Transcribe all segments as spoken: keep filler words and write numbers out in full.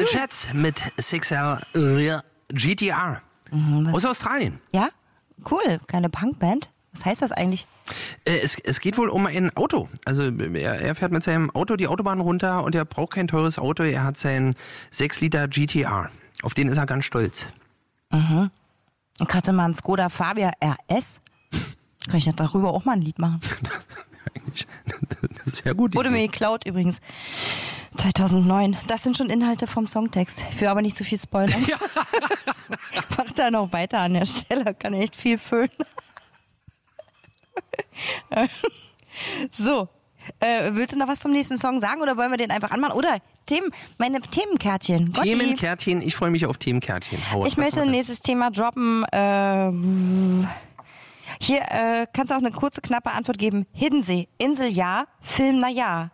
The Jets mit six L G T R mhm, aus Australien. Ja, cool. Keine Punkband. Was heißt das eigentlich? Äh, es, es geht wohl um ein Auto. Also er, er fährt mit seinem Auto die Autobahn runter und er braucht kein teures Auto. Er hat seinen six Liter G T R. Auf den ist er ganz stolz. Mhm. Und gerade mal ein Skoda Fabia R S. Kann ich darüber auch mal ein Lied machen? Das, eigentlich, das ist ja gut. Wurde mir geklaut übrigens. zweitausendneun. Das sind schon Inhalte vom Songtext. Ich will aber nicht zu viel spoilern. Ja. Mach da noch weiter an der Stelle. Kann echt viel füllen. So. Äh, willst du noch was zum nächsten Song sagen oder wollen wir den einfach anmachen? Oder Themen, meine Themenkärtchen. Gotti. Themenkärtchen. Ich freue mich auf Themenkärtchen. Hau ich möchte ein nächstes Thema droppen. Äh, hier äh, kannst du auch eine kurze, knappe Antwort geben. Hiddensee. Insel ja, Film na ja.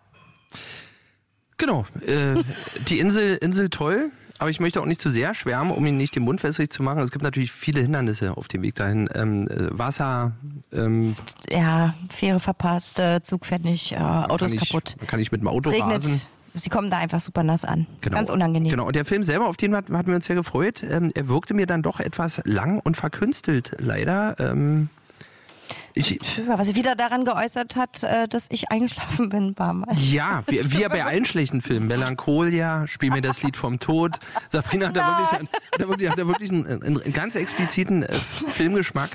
Genau. Äh, die Insel, Insel toll. Aber ich möchte auch nicht zu sehr schwärmen, um ihn nicht den Mund wässrig zu machen. Es gibt natürlich viele Hindernisse auf dem Weg dahin. Ähm, äh, Wasser. Ähm, ja, Fähre verpasst, äh, Zug fährt nicht, äh, Auto ist kaputt. Man kann nicht mit dem Auto es regnet. rasen. Sie kommen da einfach super nass an. Genau. Ganz unangenehm. Genau. Und der Film selber, auf den hatten wir uns sehr gefreut. Ähm, er wirkte mir dann doch etwas lang und verkünstelt, leider. Ähm, Ich, was sich wieder daran geäußert hat, dass ich eingeschlafen bin, war mal. Ja, wie, wie ja bei allen schlechten Filmen. Melancholia, Spiel mir das Lied vom Tod. Sabrina hat da wirklich, hat da wirklich, hat da wirklich einen, einen ganz expliziten äh, Filmgeschmack.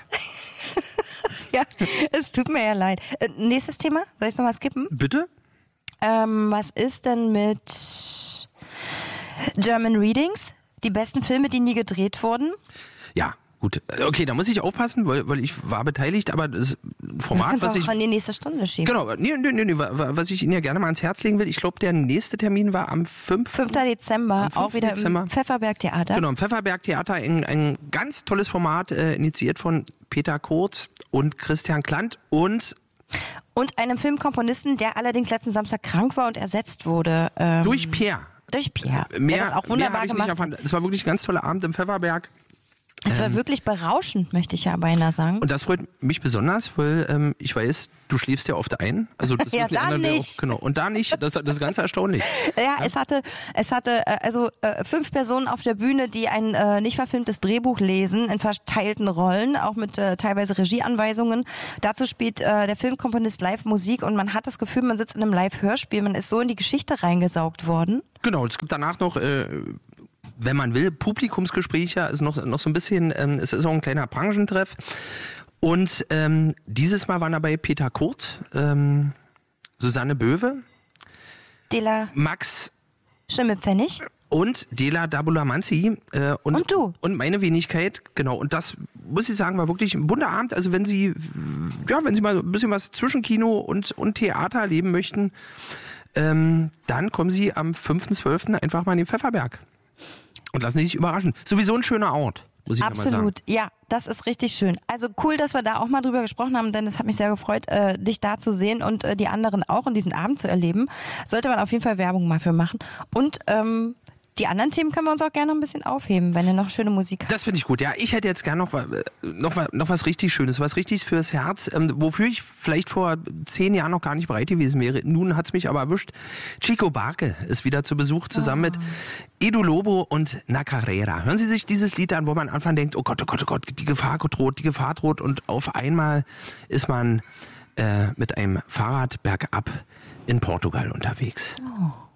Ja, es tut mir ja leid. Äh, nächstes Thema, soll ich es nochmal skippen? Bitte? Ähm, was ist denn mit German Readings? Die besten Filme, die nie gedreht wurden? Ja. Gut, okay, da muss ich aufpassen, weil, weil ich war beteiligt, aber das Format, was ich... auch an die nächste Stunde schieben. Genau, nee, nee, nee, nee, was ich Ihnen ja gerne mal ans Herz legen will, ich glaube, der nächste Termin war am fünften fünften Dezember, auch wieder Dezember. Im Pfefferberg-Theater. Genau, im Pfefferberg-Theater, ein, ein ganz tolles Format, äh, initiiert von Peter Kurz und Christian Klant und... Und einem Filmkomponisten, der allerdings letzten Samstag krank war und ersetzt wurde. Ähm, durch Pierre. Durch Pierre. Äh, mehr, der das auch wunderbar mehr ich gemacht nicht erfahren. Es war wirklich ein ganz toller Abend im Pfefferberg. Es war ähm, wirklich berauschend, möchte ich ja beinahe sagen. Und das freut mich besonders, weil ähm, ich weiß, du schläfst ja oft ein. Also das ja, wissen die da anderen nicht. Auch, genau. Und da nicht. Das, das ist ganz erstaunlich. Ja, ja, es hatte, es hatte äh, also äh, fünf Personen auf der Bühne, die ein äh, nicht verfilmtes Drehbuch lesen, in verteilten Rollen, auch mit äh, teilweise Regieanweisungen. Dazu spielt äh, der Filmkomponist Live-Musik und man hat das Gefühl, man sitzt in einem Live-Hörspiel, man ist so in die Geschichte reingesaugt worden. Genau, es gibt danach noch... Äh, wenn man will, Publikumsgespräche, ist noch, noch so ein bisschen, ähm, es ist auch ein kleiner Branchentreff. Und ähm, dieses Mal waren dabei Peter Kurt, ähm, Susanne Böwe, Dela Max Schimmelpfennig und Dela Dabulamanzi äh, und, und du. Und meine Wenigkeit, genau. Und das, muss ich sagen, war wirklich ein bunter Abend. Also wenn Sie, ja, wenn Sie mal ein bisschen was zwischen Kino und, und Theater erleben möchten, ähm, dann kommen Sie am fünften zwölften einfach mal in den Pfefferberg. Und lassen Sie sich überraschen. Sowieso ein schöner Ort, muss ich Absolut, mal sagen. ja, das ist richtig schön. Also cool, dass wir da auch mal drüber gesprochen haben, denn es hat mich sehr gefreut, äh, dich da zu sehen und äh, die anderen auch und diesen Abend zu erleben. Sollte man auf jeden Fall Werbung mal für machen. Und ähm, die anderen Themen können wir uns auch gerne noch ein bisschen aufheben, wenn ihr noch schöne Musik habt. Das finde ich gut. Ja, ich hätte jetzt gerne noch, noch, noch was richtig Schönes, was richtig fürs Herz, ähm, wofür ich vielleicht vor zehn Jahren noch gar nicht bereit gewesen wäre. Nun hat's mich aber erwischt. Chico Barque ist wieder zu Besuch zusammen oh. mit Edu Lobo und Na Carrera. Hören Sie sich dieses Lied an, wo man am Anfang denkt, oh Gott, oh Gott, oh Gott, die Gefahr droht, die Gefahr droht. Und auf einmal ist man äh, mit einem Fahrrad bergab in Portugal unterwegs. Oh.